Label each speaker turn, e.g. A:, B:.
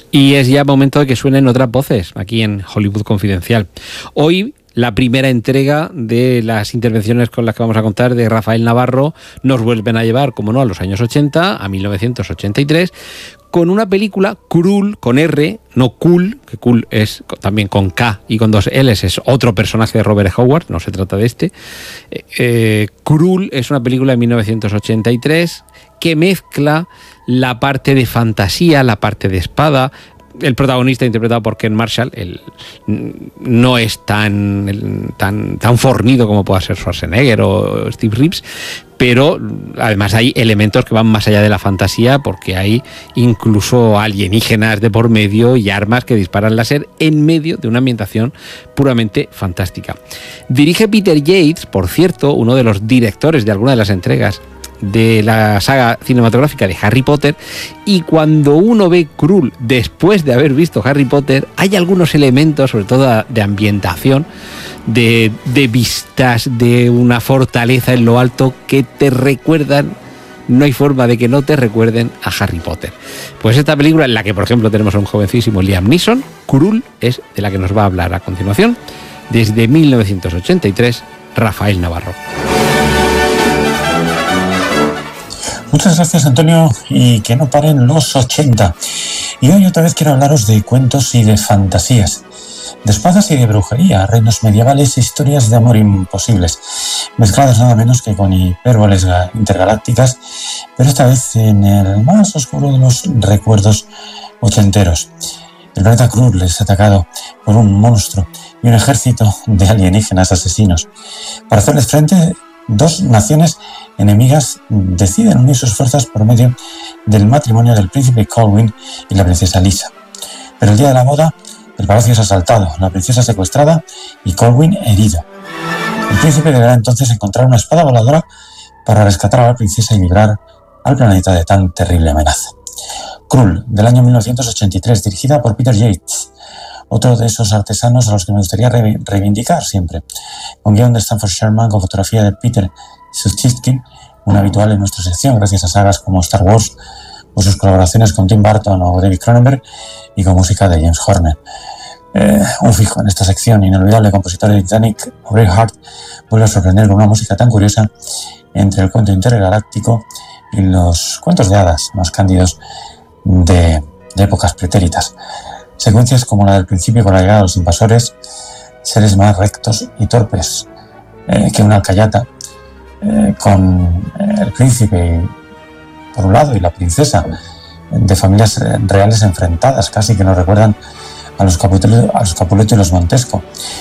A: Y es ya momento de que suenen otras voces aquí en Hollywood Confidencial. Hoy la primera entrega de las intervenciones con las que vamos a contar de Rafael Navarro nos vuelven a llevar, como no, a los años 80, a 1983, con una película, Krull, con R, no Cool, que Cool es también con K y con 2 L's, es otro personaje de Robert Howard, no se trata de este. Krull es una película de 1983 que mezcla la parte de fantasía, la parte de espada. El protagonista, interpretado por Ken Marshall, no es tan fornido como pueda ser Schwarzenegger o Steve Reeves, pero además hay elementos que van más allá de la fantasía, porque hay incluso alienígenas de por medio y armas que disparan láser en medio de una ambientación puramente fantástica. Dirige Peter Yates, por cierto, uno de los directores de alguna de las entregas de la saga cinematográfica de Harry Potter, y cuando uno ve Krull después de haber visto Harry Potter, hay algunos elementos, sobre todo de ambientación, de vistas, de una fortaleza en lo alto, que te recuerdan, no hay forma de que no te recuerden a Harry Potter. Pues esta película, en la que por ejemplo tenemos a un jovencísimo Liam Neeson, Krull, es de la que nos va a hablar a continuación, desde 1983, Rafael Navarro.
B: Muchas gracias, Antonio, y que no paren los 80. Y hoy otra vez quiero hablaros de cuentos y de fantasías, de espadas y de brujería, reinos medievales e historias de amor imposibles, mezcladas nada menos que con hipérboles intergalácticas, pero esta vez en el más oscuro de los recuerdos ochenteros. El planeta Krull es atacado por un monstruo y un ejército de alienígenas asesinos. Para hacerles frente, dos naciones enemigas deciden unir sus fuerzas por medio del matrimonio del príncipe Colwyn y la princesa Lisa. Pero el día de la boda, el palacio es asaltado, la princesa secuestrada y Colwyn herido. El príncipe deberá entonces encontrar una espada voladora para rescatar a la princesa y librar al planeta de tan terrible amenaza. Krull, del año 1983, dirigida por Peter Yates, otro de esos artesanos a los que me gustaría reivindicar siempre, con guión de Stanford Sherman, con fotografía de Peter Suchitsky, un habitual en nuestra sección gracias a sagas como Star Wars o sus colaboraciones con Tim Burton o David Cronenberg, y con música de James Horner. Un fijo en esta sección, inolvidable compositor británico Ray Hart vuelve a sorprender con una música tan curiosa entre el cuento intergaláctico y los cuentos de hadas más cándidos de épocas pretéritas. Secuencias como la del principio con la llegada de los invasores, seres más rectos y torpes que una alcayata, con el príncipe por un lado y la princesa, de familias reales enfrentadas, casi que nos recuerdan a los Capuleto y los Montesco,